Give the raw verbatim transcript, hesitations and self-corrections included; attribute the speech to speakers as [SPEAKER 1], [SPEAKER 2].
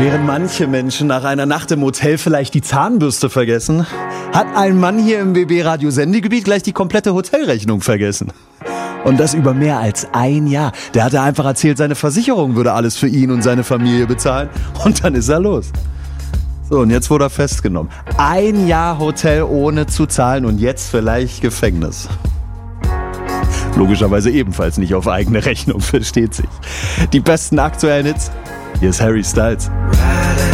[SPEAKER 1] Während manche Menschen nach einer Nacht im Hotel vielleicht die Zahnbürste vergessen, hat ein Mann hier im B B-Radio-Sendegebiet gleich die komplette Hotelrechnung vergessen. Und das über mehr als ein Jahr. Der hatte einfach erzählt, seine Versicherung würde alles für ihn und seine Familie bezahlen. Und dann ist er los. So, und jetzt wurde er festgenommen. Ein Jahr Hotel ohne zu zahlen und jetzt vielleicht Gefängnis. Logischerweise ebenfalls nicht auf eigene Rechnung, versteht sich. Die besten aktuellen Hits. Hier ist Harry Styles.